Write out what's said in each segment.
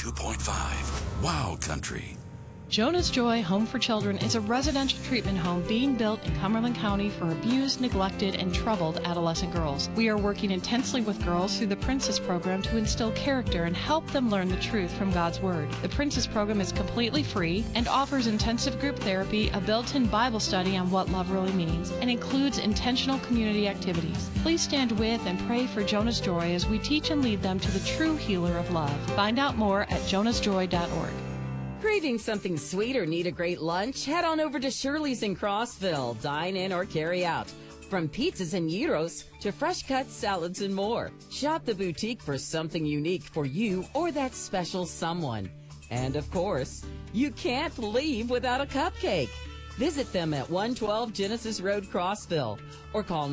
102.5 Wow Country. Jonah's Joy Home for Children is a residential treatment home being built in Cumberland County for abused, neglected, and troubled adolescent girls. We are working intensely with girls through the Princess Program to instill character and help them learn the truth from God's Word. The Princess Program is completely free and offers intensive group therapy, a built-in Bible study on what love really means, and includes intentional community activities. Please stand with and pray for Jonah's Joy as we teach and lead them to the true healer of love. Find out more at jonasjoy.org. Craving something sweet or need a great lunch? Head on over to Shirley's in Crossville. Dine in or carry out. From pizzas and gyros to fresh cut salads and more. Shop the boutique for something unique for you or that special someone. And of course, you can't leave without a cupcake. Visit them at 112 Genesis Road, Crossville, or call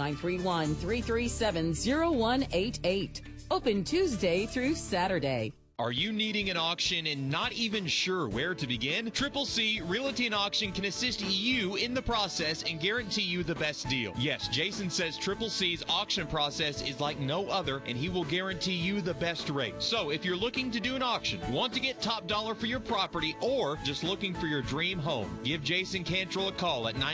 931-337-0188. Open Tuesday through Saturday. Are you needing an auction and not even sure where to begin? Triple C Realty and Auction can assist you in the process and guarantee you the best deal. Yes, Jason says Triple C's auction process is like no other, and he will guarantee you the best rate. So if you're looking to do an auction, want to get top dollar for your property, or just looking for your dream home, give Jason Cantrell a call at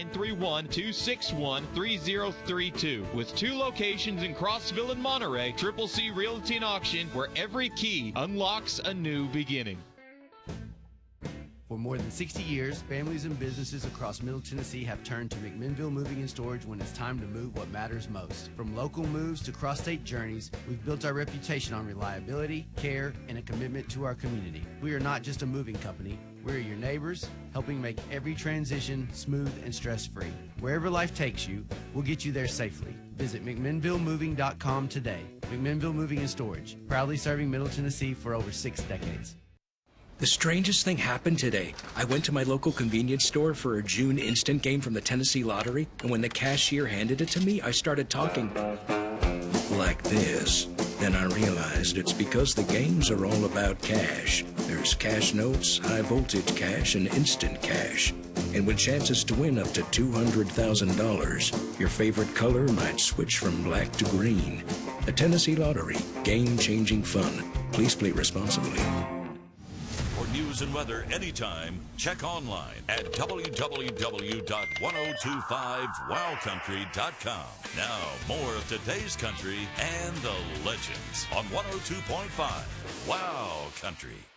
931-261-3032. With 2 locations in Crossville and Monterey, Triple C Realty and Auction, where every key unlocks a new beginning. For more than 60 years, families and businesses across Middle Tennessee have turned to McMinnville Moving and Storage when it's time to move what matters most. From local moves to cross-state journeys, we've built our reputation on reliability, care, and a commitment to our community. We are not just a moving company. We're your neighbors, helping make every transition smooth and stress-free. Wherever life takes you, we'll get you there safely. Visit McMinnvilleMoving.com today. McMinnville Moving and Storage, proudly serving Middle Tennessee for over 6 decades. The strangest thing happened today. I went to my local convenience store for a June instant game from the Tennessee Lottery, and when the cashier handed it to me, I started talking like this. Then I realized it's because the games are all about cash. There's cash notes, high voltage cash, and instant cash. And with chances to win up to $200,000, your favorite color might switch from black to green. The Tennessee Lottery, game-changing fun. Please play responsibly. For news and weather anytime, check online at www.1025wowcountry.com. Now, more of today's country and the legends on 102.5 Wow Country.